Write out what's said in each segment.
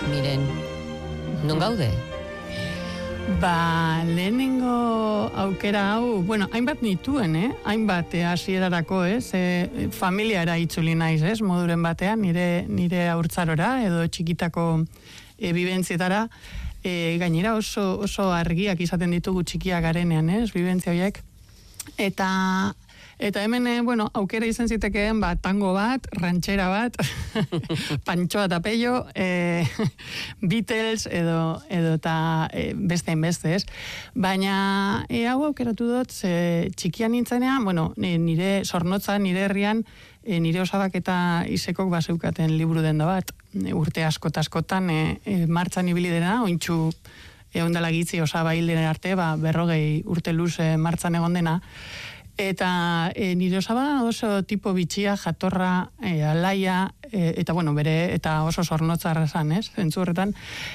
Miren, non gaude? Lehenengo aukera hau, hainbat nituen, hainbat hasierarako, familiara itzuli naiz, moduren batean, nire haurtzarora, edo txikitako bibentzietara, gainera oso argiak izaten ditugu txikiak garenean, bibentzia horiek, eta hemen, aukera izan zitekeen, tango bat, ranchera bat, Pantxo eta Pello, Beatles, edo eta beste inbeste, ez? Baina, hau aukeratu dut, txikian nintzenean, nire Zornotza, nire herrian, nire Osabak eta Isekok baseukaten liburu denda bat, urte askotan, martxan ibili dena, ointxu, ondala gitzi Osaba hilderen arte, 40 urte luze martxan egon dena, eta nire Osaba oso tipo bitxia, jatorra, alaia, eta bere, eta oso Zornotzarra zan, zentzu horretan,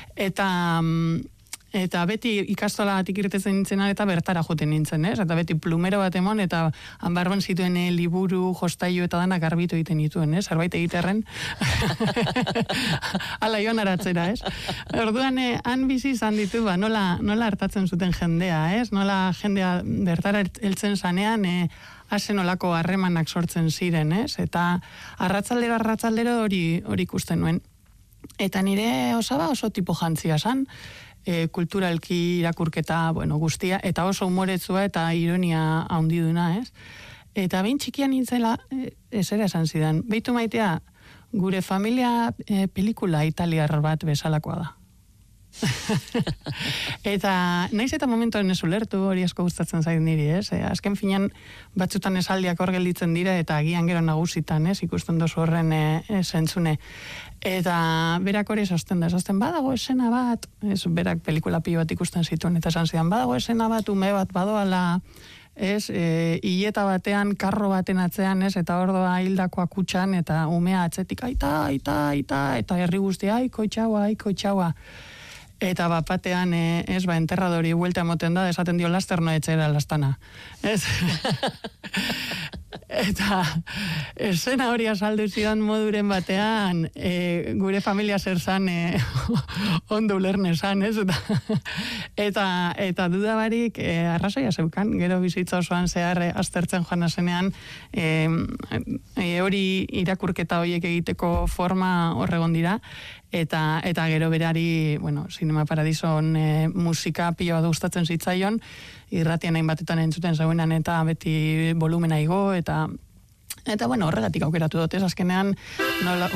eta beti ikastola batik irtetzen nintzen eta bertara joten nintzen, eta beti plumero bat emon, eta hanbarban zituen liburu, jostailu eta danak garbitu egiten dituen, zerbait egiterren. Ala joan aratzera, Orduan, han bizi izan ditu, nola hartatzen zuten jendea, nola jendea bertara heltzen zanean, hasen olako harremanak sortzen ziren, eta arratzaldero hori ikusten nuen. Eta nire Osaba oso tipo jantzia zan, kulturalki irakurketa, guztia, eta oso humoretzua eta ironia handiduna, Eta behin txikian nintzela, esera esan zidan, beitu maitea, gure familia pelikula italiar bat bezalakoa da. Eta naiz eta momentuan ez ulertu, hori asko gustatzen zait niri, azken finean batzutan esaldiak hor gelditzen dira eta agian gero nagusitan, ikusten dozu horren zentzune. Eta berak hori esasten badago esena bat, berak pelikula pilo bat ikusten zituen, eta esan zidan, badago esena bat, ume bat badoala, hileta batean, karro baten atzean, eta ordoa hildakoa kutxan, eta umea atzetik, aita, eta herri guztia, aiko itxaua. Eta batean, enterradori buelta moten da, esaten dio laster no etxera lastana. Eta esena hori azaldu zidan moduren batean, gure familia zer zan ondo ulerne zan, Eta dudabarik arrazoia zeukan, gero bizitza osoan zehar aztertzen joan zenean, hori irakurketa horiek egiteko forma horregon dira, eta gero berari, Cinema Paradison musika pilo bat gustatzen zitzaion, irratian hainbatetan entzuten zeuenan eta beti volumena igo, eta horregatik aukeratu dut, azkenean